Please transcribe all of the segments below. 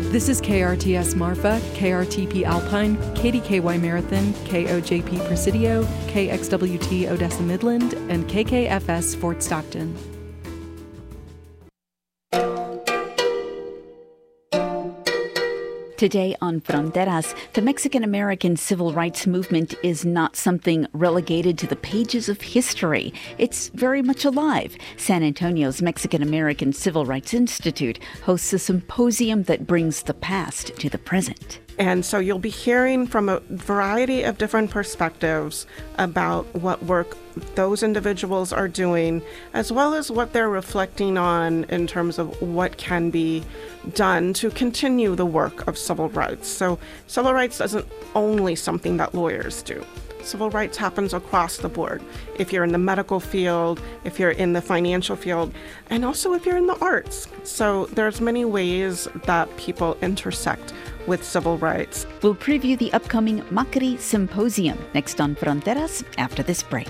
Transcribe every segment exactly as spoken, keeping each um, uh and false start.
This is K R T S Marfa, K R T P Alpine, K D K Y Marathon, K O J P Presidio, K X W T Odessa Midland, and K K F S Fort Stockton. Today on Fronteras, the Mexican-American civil rights movement is not something relegated to the pages of history. It's very much alive. San Antonio's Mexican-American Civil Rights Institute hosts a symposium that brings the past to the present. And so you'll be hearing from a variety of different perspectives about what work those individuals are doing, as well as what they're reflecting on in terms of what can be done to continue the work of civil rights. So civil rights isn't only something that lawyers do. Civil rights happens across the board. If you're in the medical field, if you're in the financial field, and also if you're in the arts. So there's many ways that people intersect with civil rights. We'll preview the upcoming Macri Symposium next on Fronteras after this break.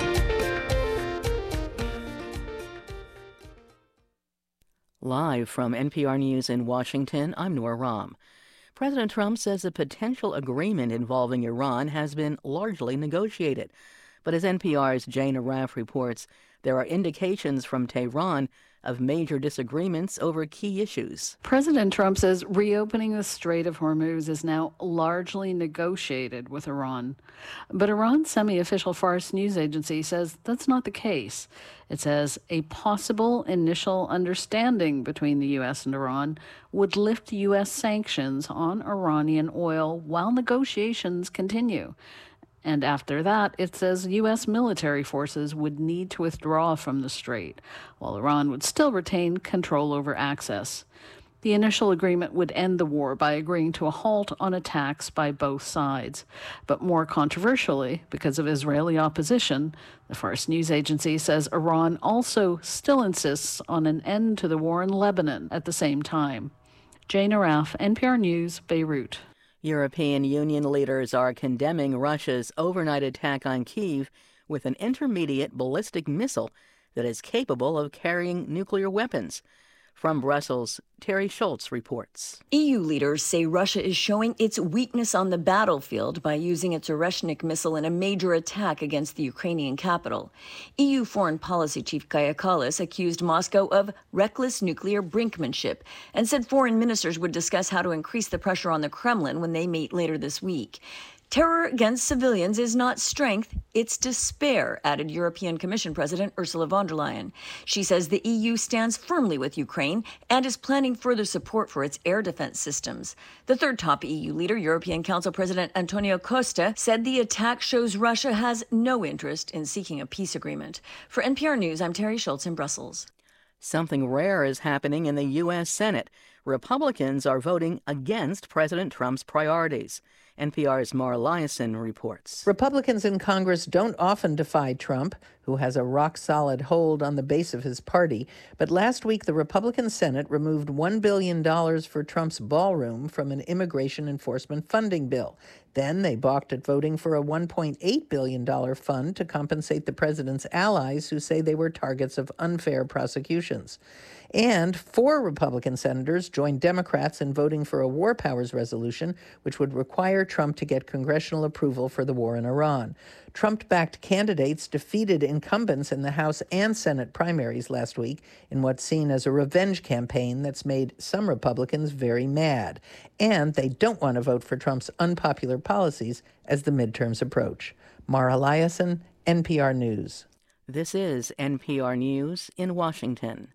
Live from N P R News in Washington, I'm Noor Ram. President Trump says a potential agreement involving Iran has been largely negotiated. But as N P R's Jane Arraf reports, there are indications from Tehran of major disagreements over key issues. President Trump says reopening the Strait of Hormuz is now largely negotiated with Iran. But Iran's semi-official Fars news agency says that's not the case. It says a possible initial understanding between the U S and Iran would lift U S sanctions on Iranian oil while negotiations continue. And after that, it says U S military forces would need to withdraw from the strait, while Iran would still retain control over access. The initial agreement would end the war by agreeing to a halt on attacks by both sides. But more controversially, because of Israeli opposition, the Fars news agency says Iran also still insists on an end to the war in Lebanon at the same time. Jane Arraf, N P R News, Beirut. European Union leaders are condemning Russia's overnight attack on Kyiv with an intermediate ballistic missile that is capable of carrying nuclear weapons. From Brussels, Terry Schultz reports. E U leaders say Russia is showing its weakness on the battlefield by using its Oreshnik missile in a major attack against the Ukrainian capital. E U Foreign Policy Chief Kaja Kallas accused Moscow of reckless nuclear brinkmanship and said foreign ministers would discuss how to increase the pressure on the Kremlin when they meet later this week. Terror against civilians is not strength, it's despair, added European Commission President Ursula von der Leyen. She says the E U stands firmly with Ukraine and is planning further support for its air defense systems. The third top E U leader, European Council President Antonio Costa, said the attack shows Russia has no interest in seeking a peace agreement. For N P R News, I'm Terry Schultz in Brussels. Something rare is happening in the U S Senate. Republicans are voting against President Trump's priorities. N P R's Mara Liasson reports. Republicans in Congress don't often defy Trump, who has a rock-solid hold on the base of his party. But last week, the Republican Senate removed one billion dollars for Trump's ballroom from an immigration enforcement funding bill. Then they balked at voting for a one point eight billion dollars fund to compensate the president's allies who say they were targets of unfair prosecutions. And four Republican senators joined Democrats in voting for a war powers resolution, which would require Trump to get congressional approval for the war in Iran. Trump-backed candidates defeated incumbents in the House and Senate primaries last week in what's seen as a revenge campaign that's made some Republicans very mad. And they don't want to vote for Trump's unpopular policies as the midterms approach. Mara Liasson, N P R News. This is N P R News in Washington.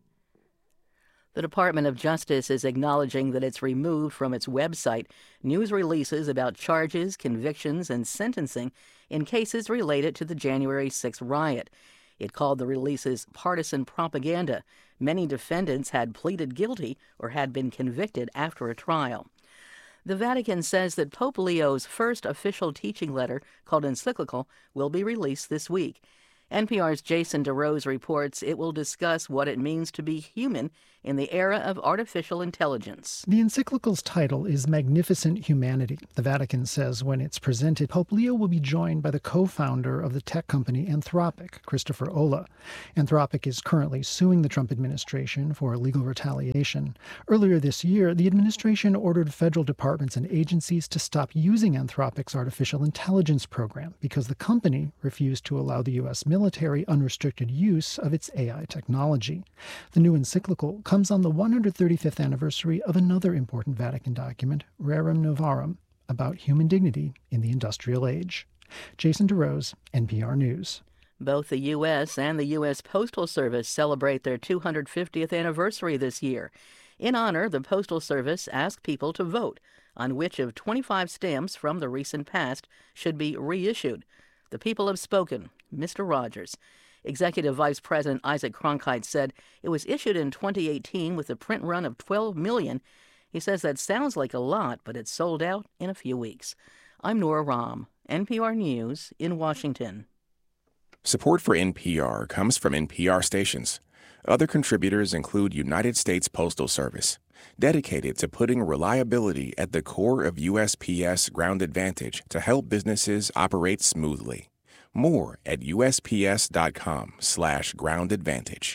The Department of Justice is acknowledging that it's removed from its website news releases about charges, convictions, and sentencing in cases related to the January sixth riot. It called the releases partisan propaganda. Many defendants had pleaded guilty or had been convicted after a trial. The Vatican says that Pope Leo's first official teaching letter, called Encyclical, will be released this week. N P R's Jason DeRose reports it will discuss what it means to be human in the era of artificial intelligence. The encyclical's title is Magnificent Humanity. The Vatican says when it's presented, Pope Leo will be joined by the co-founder of the tech company Anthropic, Christopher Olah. Anthropic is currently suing the Trump administration for legal retaliation. Earlier this year, the administration ordered federal departments and agencies to stop using Anthropic's artificial intelligence program because the company refused to allow the U S military unrestricted use of its A I technology. The new encyclical comes on the one hundred thirty-fifth anniversary of another important Vatican document, Rerum Novarum, about human dignity in the industrial age. Jason DeRose, N P R News. Both the U S and the U S Postal Service celebrate their two hundred fiftieth anniversary this year. In honor, the Postal Service asked people to vote on which of twenty-five stamps from the recent past should be reissued. The people have spoken. Mister Rogers. Executive Vice President Isaac Cronkite said it was issued in twenty eighteen with a print run of twelve million. He says that sounds like a lot, but it's sold out in a few weeks. I'm Nora Rahm, N P R News in Washington. Support for N P R comes from N P R stations. Other contributors include United States Postal Service, dedicated to putting reliability at the core of U S P S Ground Advantage to help businesses operate smoothly. More at usps.com slash ground advantage.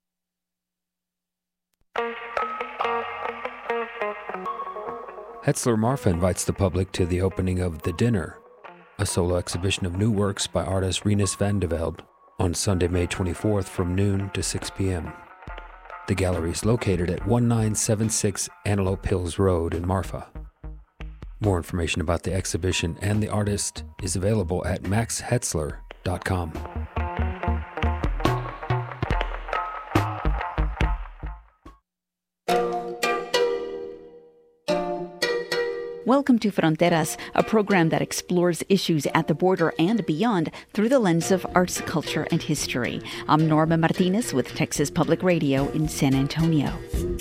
Hetzler Marfa invites the public to the opening of The Dinner, a solo exhibition of new works by artist Rinus van de Velde, on Sunday, May twenty-fourth from noon to six p.m. The gallery is located at nineteen seventy-six Antelope Hills Road in Marfa. More information about the exhibition and the artist is available at max hetzler dot com. Welcome to Fronteras, a program that explores issues at the border and beyond through the lens of arts, culture, and history. I'm Norma Martinez with Texas Public Radio in San Antonio.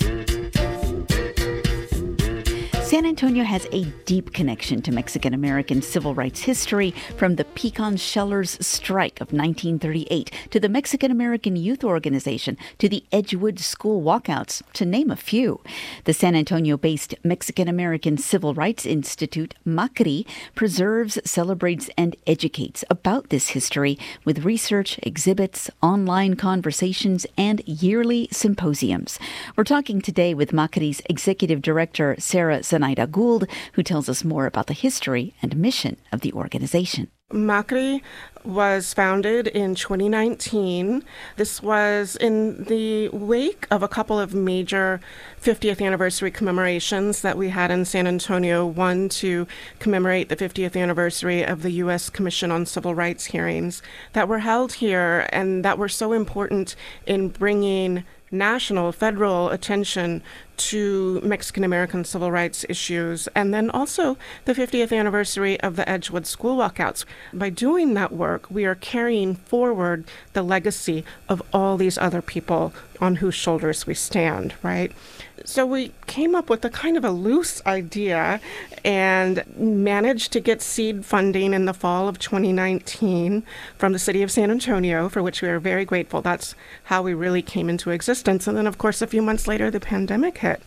San Antonio has a deep connection to Mexican-American civil rights history, from the Pecan-Shellers strike of nineteen thirty-eight to the Mexican-American Youth Organization to the Edgewood School walkouts, to name a few. The San Antonio-based Mexican-American Civil Rights Institute, MACRI, preserves, celebrates, and educates about this history with research, exhibits, online conversations, and yearly symposiums. We're talking today with MACRI's Executive Director, Sarah Zenaida Gould, who tells us more about the history and mission of the organization. MACRI was founded in twenty nineteen. This was in the wake of a couple of major fiftieth anniversary commemorations that we had in San Antonio. One to commemorate the fiftieth anniversary of the U S Commission on Civil Rights hearings that were held here and that were so important in bringing national, federal attention to Mexican-American civil rights issues, and then also the fiftieth anniversary of the Edgewood School walkouts. By doing that work, we are carrying forward the legacy of all these other people on whose shoulders we stand, right? So we came up with a kind of a loose idea and managed to get seed funding in the fall of twenty nineteen from the city of San Antonio, for which we are very grateful. That's how we really came into existence. And then, of course, a few months later, the pandemic hit.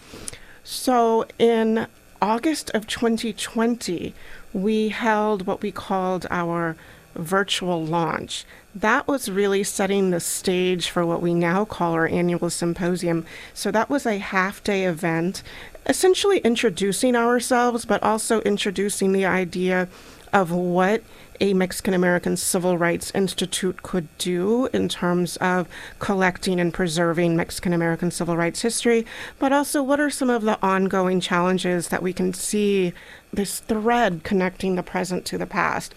So in August of twenty twenty, we held what we called our virtual launch. That was really setting the stage for what we now call our annual symposium. So that was a half-day event, essentially introducing ourselves, but also introducing the idea of what a Mexican-American Civil Rights Institute could do in terms of collecting and preserving Mexican-American civil rights history, but also what are some of the ongoing challenges that we can see, this thread connecting the present to the past.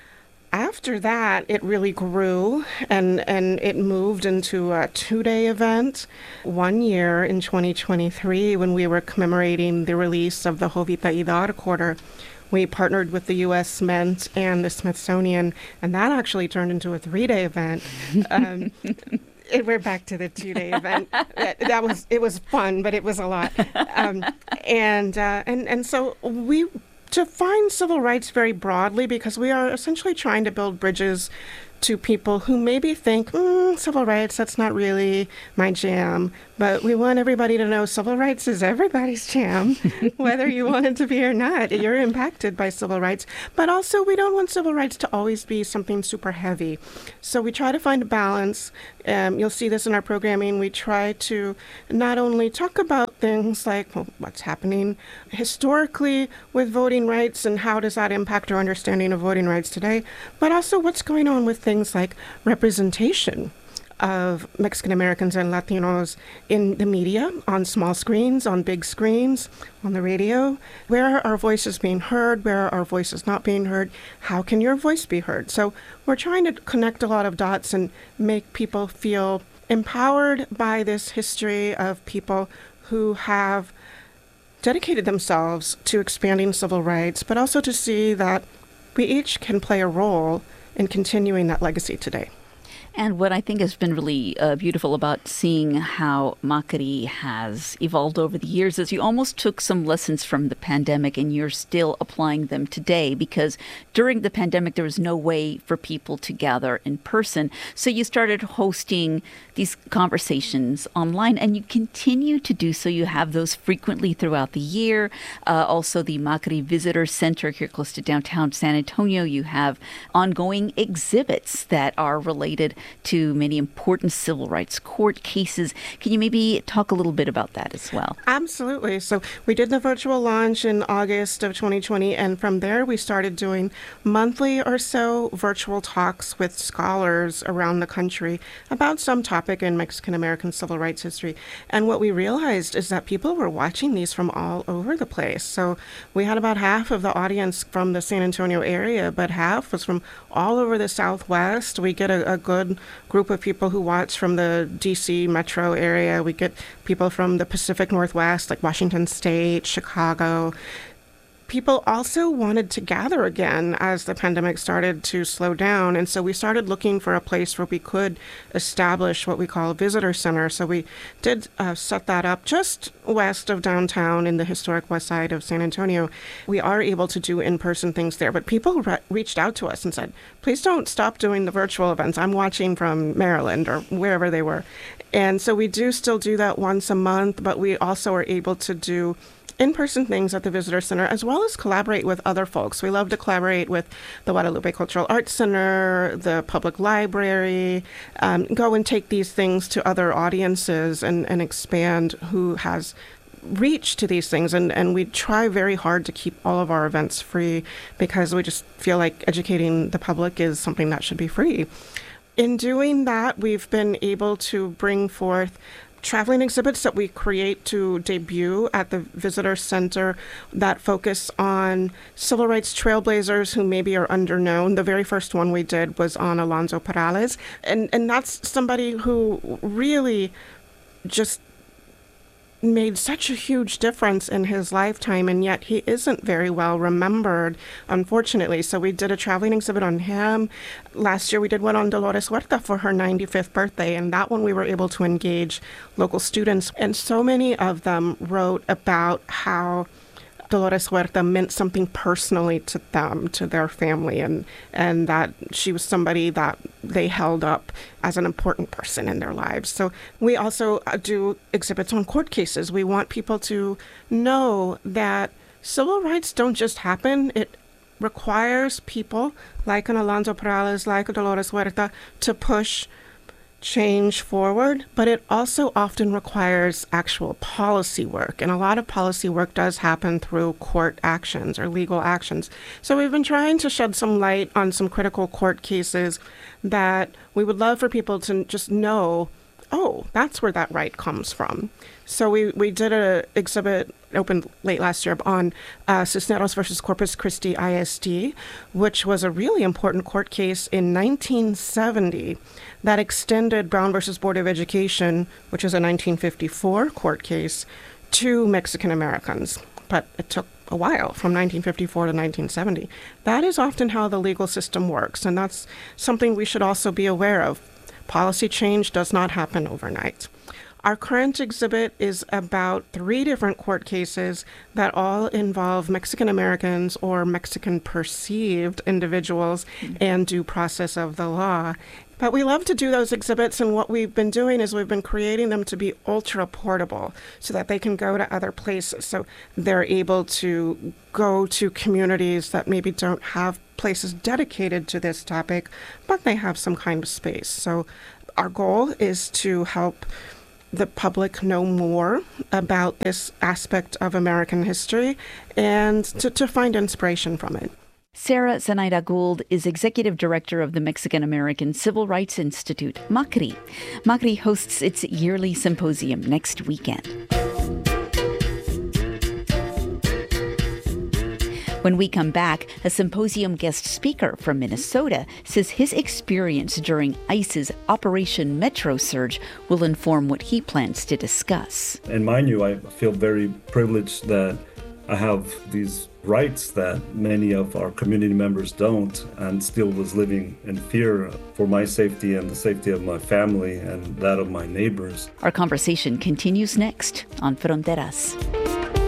After that, it really grew, and, and it moved into a two-day event. One year in twenty twenty-three, when we were commemorating the release of the Jovita Hidar Quarter, we partnered with the U S Mint and the Smithsonian, and that actually turned into a three-day event. Um, it, we're back to the two-day event. That, that was it was fun, but it was a lot. Um, and uh, and and so we define civil rights very broadly because we are essentially trying to build bridges to people who maybe think, mm, civil rights, that's not really my jam. But we want everybody to know civil rights is everybody's jam, whether you want it to be or not. You're impacted by civil rights. But also, we don't want civil rights to always be something super heavy. So we try to find a balance. Um, you'll see this in our programming. We try to not only talk about things like well, what's happening historically with voting rights and how does that impact our understanding of voting rights today, but also what's going on with things like representation of Mexican Americans and Latinos in the media, on small screens, on big screens, on the radio. Where are our voices being heard? Where are our voices not being heard? How can your voice be heard? So we're trying to connect a lot of dots and make people feel empowered by this history of people who have dedicated themselves to expanding civil rights, but also to see that we each can play a role in continuing that legacy today. And what I think has been really uh, beautiful about seeing how Macri has evolved over the years is you almost took some lessons from the pandemic and you're still applying them today, because during the pandemic, there was no way for people to gather in person. So you started hosting these conversations online, and you continue to do so. You have those frequently throughout the year. Uh, also, the Macri Visitor Center here close to downtown San Antonio, you have ongoing exhibits that are related to many important civil rights court cases. Can you maybe talk a little bit about that as well? Absolutely. So we did the virtual launch in August of twenty twenty, and from there we started doing monthly or so virtual talks with scholars around the country about some topic in Mexican American civil rights history. And what we realized is that people were watching these from all over the place. So we had about half of the audience from the San Antonio area, but half was from all over the Southwest. We get a, a good group of people who watch from the D C metro area. We get people from the Pacific Northwest, like Washington State, Chicago. People also wanted to gather again as the pandemic started to slow down. And so we started looking for a place where we could establish what we call a visitor center. So we did uh, set that up just west of downtown in the historic west side of San Antonio. We are able to do in-person things there. But people re- reached out to us and said, please don't stop doing the virtual events. I'm watching from Maryland or wherever they were. And so we do still do that once a month, but we also are able to do in-person things at the Visitor Center, as well as collaborate with other folks. We love to collaborate with the Guadalupe Cultural Arts Center, the Public Library, um, go and take these things to other audiences and, and expand who has reach to these things. And, and we try very hard to keep all of our events free because we just feel like educating the public is something that should be free. In doing that, we've been able to bring forth traveling exhibits that we create to debut at the Visitor Center that focus on civil rights trailblazers who maybe are underknown. The very first one we did was on Alonso Perales. And, and that's somebody who really just made such a huge difference in his lifetime, and yet he isn't very well remembered, unfortunately. So we did a traveling exhibit on him. Last year we did one on Dolores Huerta for her ninety-fifth birthday, and that one we were able to engage local students. And so many of them wrote about how Dolores Huerta meant something personally to them, to their family, and, and that she was somebody that they held up as an important person in their lives. So we also do exhibits on court cases. We want people to know that civil rights don't just happen. It requires people like an Alonso Perales, like a Dolores Huerta, to push change forward, but it also often requires actual policy work. And a lot of policy work does happen through court actions or legal actions. So we've been trying to shed some light on some critical court cases that we would love for people to just know, oh, that's where that right comes from. So we, we did an exhibit, opened late last year, on uh, Cisneros versus Corpus Christi I S D, which was a really important court case in nineteen seventy that extended Brown versus Board of Education, which is a nineteen fifty-four court case, to Mexican Americans. But it took a while, from nineteen fifty-four to nineteen seventy. That is often how the legal system works, and that's something we should also be aware of. Policy change does not happen overnight. Our current exhibit is about three different court cases that all involve Mexican Americans or Mexican perceived individuals and due process of the law. But we love to do those exhibits, and what we've been doing is we've been creating them to be ultra portable so that they can go to other places. So they're able to go to communities that maybe don't have places dedicated to this topic, but they have some kind of space. So our goal is to help the public know more about this aspect of American history and to, to find inspiration from it. Sarah Zenaida Gould is Executive Director of the Mexican American Civil Rights Institute, MACRI. MACRI hosts its yearly symposium next weekend. When we come back, a symposium guest speaker from Minnesota says his experience during ICE's Operation Metro Surge will inform what he plans to discuss. And mind you, I feel very privileged that I have these rights that many of our community members don't, and still was living in fear for my safety and the safety of my family and that of my neighbors. Our conversation continues next on Fronteras.